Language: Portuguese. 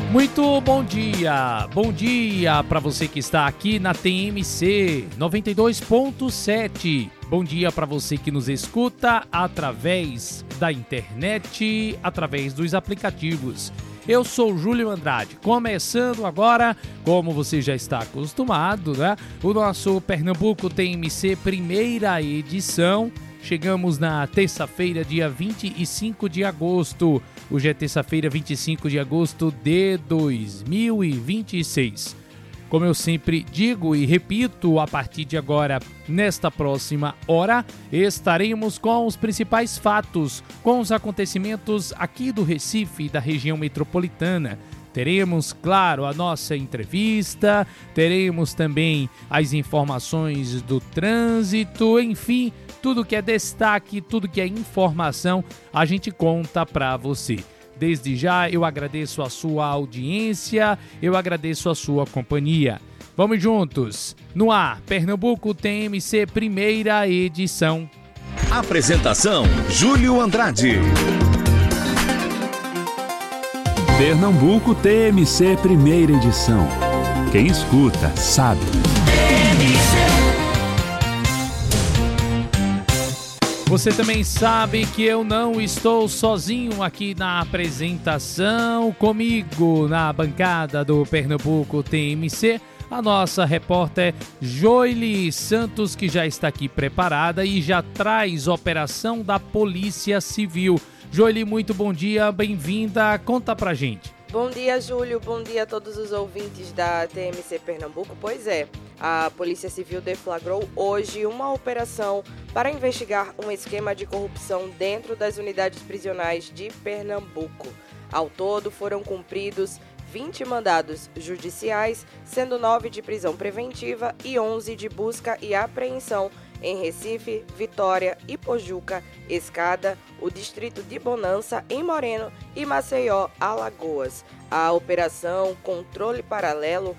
Muito bom dia para você que está aqui na TMC 92.7. Bom dia para você que nos escuta através da internet, através dos aplicativos. Eu sou Júlio Andrade, começando agora, como você já está acostumado, né? O nosso Pernambuco TMC primeira edição. Chegamos na terça-feira, dia 25 de agosto. Hoje é terça-feira, 25 de agosto de 2026. Como eu sempre digo e repito, a partir de agora, nesta próxima hora, estaremos com os principais fatos, com os acontecimentos aqui do Recife e da região metropolitana. Teremos, claro, a nossa entrevista, teremos também as informações do trânsito, enfim, tudo que é destaque, tudo que é informação, a gente conta para você. Desde já eu agradeço a sua audiência, eu agradeço a sua companhia. Vamos juntos, no ar, Pernambuco TMC primeira edição. Apresentação, Júlio Andrade. Pernambuco TMC primeira edição. Quem escuta, sabe. Você também sabe que eu não estou sozinho aqui na apresentação. Comigo na bancada do Pernambuco TMC, a nossa repórter Joely Santos, que já está aqui preparada e já traz operação da Polícia Civil. Joely, muito bom dia, bem-vinda, conta pra gente. Bom dia, Júlio. Bom dia a todos os ouvintes da TMC Pernambuco. Pois é, a Polícia Civil deflagrou hoje uma operação para investigar um esquema de corrupção dentro das unidades prisionais de Pernambuco. Ao todo, foram cumpridos 20 mandados judiciais, sendo 9 de prisão preventiva e 11 de busca e apreensão em Recife, Vitória, Ipojuca, Escada, o distrito de Bonança, em Moreno e Maceió, Alagoas. A operação Controle Paralelo